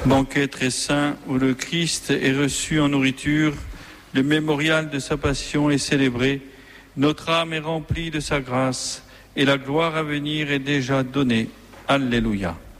Banquet très saint où le Christ est reçu en nourriture, le mémorial de sa passion est célébré, notre âme est remplie de sa grâce et la gloire à venir est déjà donnée. Alléluia.